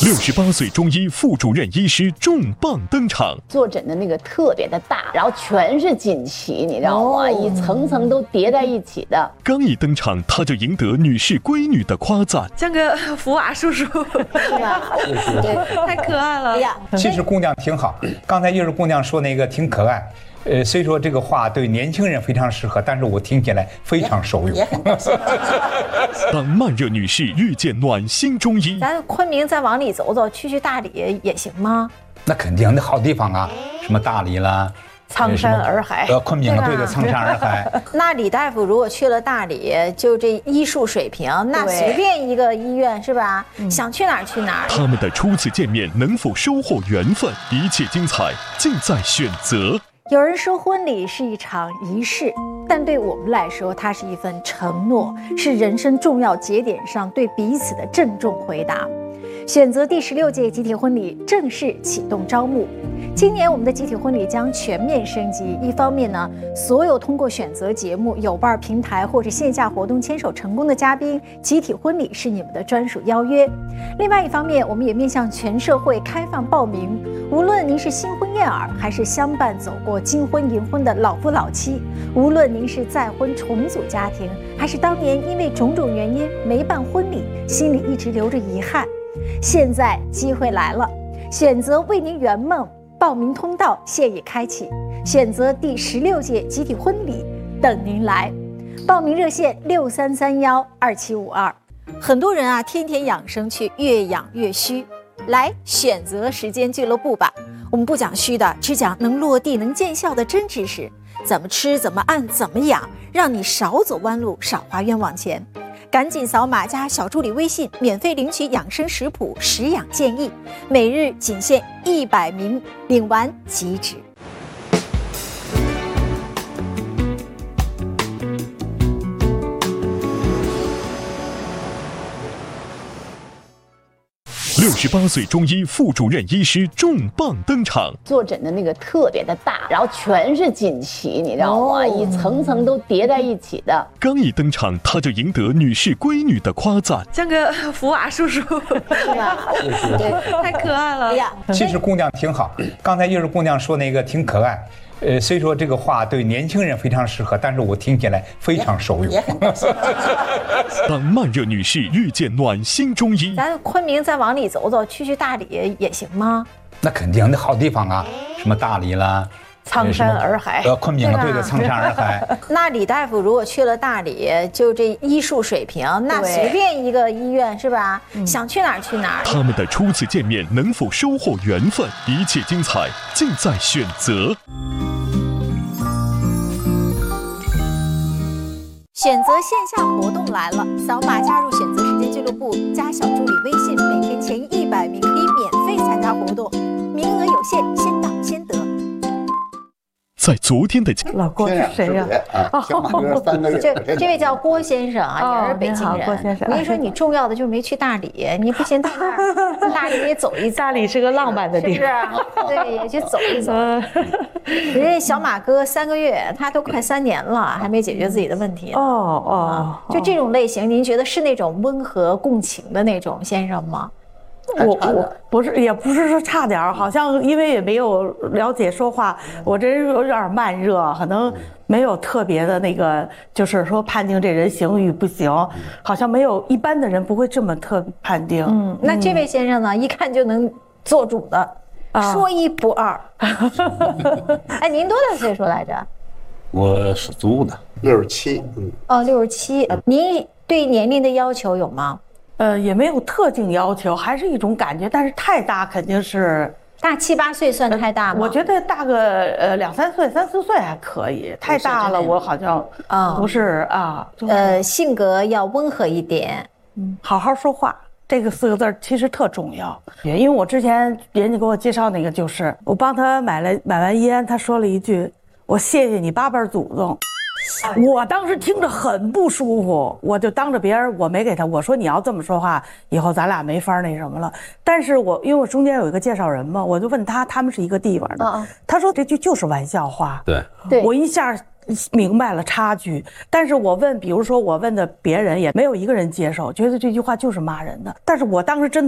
68岁中医副主任医师重磅登场， 坐诊的那个特别的大，然后全是锦旗，你知道吗？一层层都叠在一起的。 刚一登场，他就赢得女士闺女的夸赞， 像个福娃叔叔， 是吧？ 对，太可爱了。哎呀， 其实姑娘挺好，刚才就是姑娘说那个挺可爱。虽说这个话对年轻人非常适合，但是我听起来非常受用。 当慢热女士遇见暖心中医， 咱昆明再往里走走，去大理也行吗？ 那肯定，那好地方啊，什么大理啦。 苍山洱海， 昆明对的，苍山洱海。 那李大夫如果去了大理，就这医术水平，那随便一个医院是吧？想去哪儿去哪儿。 他们的初次见面能否收获缘分？一切精彩尽在选择。 有人说婚礼是一场仪式，但对我们来说，它是一份承诺，是人生重要节点上对彼此的郑重回答。选择第16届集体婚礼正式启动招募。今年我们的集体婚礼将全面升级，一方面呢，所有通过选择节目、有伴平台或者线下活动牵手成功的嘉宾，集体婚礼是你们的专属邀约。另外一方面，我们也面向全社会开放报名，无论您是新婚燕尔，还是相伴走过金婚银婚的老夫老妻，无论您是再婚重组家庭，还是当年因为种种原因没办婚礼，心里一直留着遗憾，现在机会来了，选择为您圆梦。报名通道现已开启，选择第16届集体婚礼等您来。报名热线63312752。很多人啊，天天养生去，越养越虚。来选择时间俱乐部吧，我们不讲虚的，只讲能落地能见效的真知识，怎么吃怎么按怎么养，让你少走弯路，少花冤枉钱。赶紧扫码加小助理微信，免费领取养生食谱、食养建议，每日仅限100名，领完即止。 68岁中医副主任医师重磅登场， 坐诊的那个特别的大，然后全是锦旗，你知道吗？一层层都叠在一起的。 刚一登场，他就赢得女士闺女的夸赞， 像个福娃叔叔， 是吧？ 对，太可爱了。哎呀， 其实姑娘挺好，刚才就是姑娘说那个挺可爱。虽说这个话对年轻人非常适合，但是我听起来非常受用。 当慢热女士遇见暖心中医， 咱昆明再往里走走，去大理也行吗？ 那肯定，那好地方啊，什么大理啦。 苍山洱海， 昆明对的，苍山洱海。 那李大夫如果去了大理，就这医术水平，那随便一个医院是吧？想去哪儿去哪儿。 他们的初次见面能否收获缘分？一切精彩尽在选择。 选择线下活动来了，扫码加入选择时间俱乐部，加小助理微信，每天前100名可以免费参加活动，名额有限，先到先得。 在昨天的老郭是谁呀？ 这位叫郭先生啊，也是北京人。 郭先生， 我跟你说，你重要的就是没去大理，你不行到那儿，大理也走一走。 大理是个浪漫的地方， 对，也去走一走。人家小马哥3个月，他都快3年了，还没解决自己的问题。就这种类型，您觉得是那种温和共情的那种先生吗？ 我不是，也不是说差点儿，好像因为也没有了解说话，我这人有点慢热，可能没有特别的那个，就是说判定这人行与不行，好像没有一般的人不会这么判定。 那这位先生呢，一看就能做主的，说一不二。哎，您多大岁数来着？ 我属猪的，67。 67。您对年龄的要求有吗？ 也没有特定要求，还是一种感觉，但是太大肯定是大7、8岁算太大吗？ 我觉得大个2、3岁、3、4岁还可以，太大了我好像不是啊。 性格要温和一点， 好好说话，这个4个字其实特重要。因为我之前人家给我介绍那个，就是我帮他买完烟，他说了一句：“我谢谢你8辈祖宗。”我当时听着很不舒服，我就当着别人，我没给他，我说你要这么说话，以后咱俩没法那什么了。但是因为我中间有一个介绍人嘛，我就问他们是一个地方的，他说这句就是玩笑话。 对， 我一下明白了差距。但是我问，比如说我问的别人，也没有一个人接受，觉得这句话就是骂人的。但是我当时真的